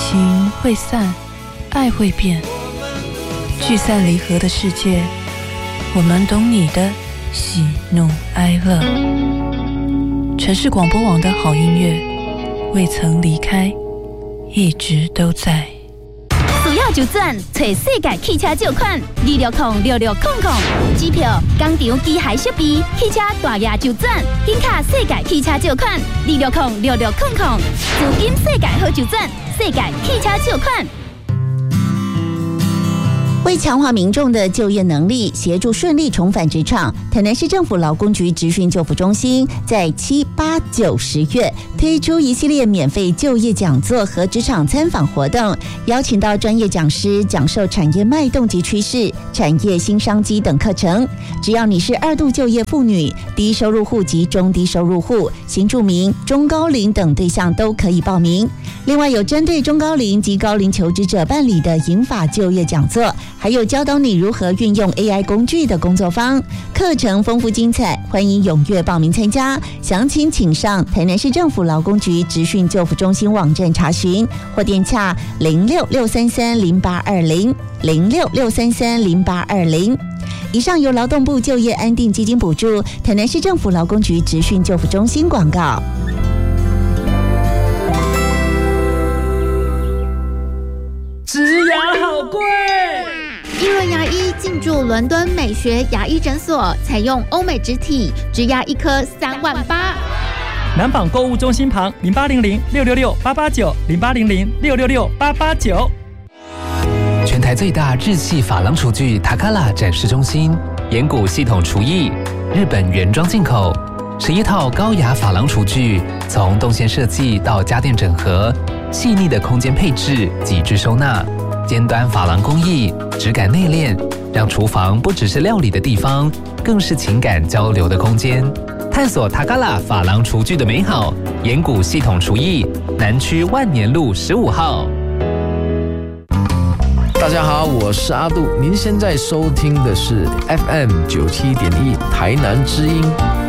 情会散，爱会变，聚散离合的世界，我们懂你的喜怒哀乐。城市广播网的好音乐，未曾离开，一直都在。 需要就转，找世界汽车借款，26066000，机票、工厂、机械设备、汽车大额就转，紧卡世界汽车借款，26066000，资金世界好就转，世界汽车借款。 为强化民众的就业能力，协助顺利重返职场，台南市政府劳工局职训就服中心在7、8、9、10月推出一系列免费就业讲座和职场参访活动，邀请到专业讲师讲授产业脉动及趋势、产业新商机等课程。只要你是2度就业妇女、低收入户及中低收入户、新住民、中高龄等对象都可以报名。另外有针对中高龄及高龄求职者办理的银发就业讲座，还有教导你如何运用 AI 工具的工作坊，课程丰富精彩，欢迎踊跃报名参加。详情请上台南市政府劳工局职训就服中心网站查询，或电洽0663300820 0663300820。以上由劳动部就业安定基金补助，台南市政府劳工局职训就服中心广告。 植牙好贵。 一轮牙医进驻伦敦美学牙医诊所，采用欧美植体，植牙一颗38000。 南纺购物中心旁0800666889 0800666889。 全台最大日系珐琅厨具塔卡拉展示中心，岩谷系统厨艺，日本原装进口，11套高雅珐琅厨具，从动线设计到家电整合，细腻的空间配置，极致收纳，尖端珐琅工艺，质感内敛，让厨房不只是料理的地方，更是情感交流的空间。探索塔卡拉珐琅厨具的美好，岩谷系统厨艺，南区万年路15号。 大家好，我是阿杜，您现在收听的是 FM 97.1台南之音。